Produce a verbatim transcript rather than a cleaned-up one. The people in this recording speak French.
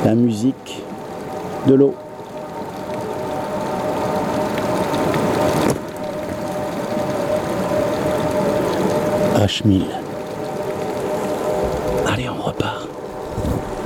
La musique de l'eau. H mille. Allez, on repart.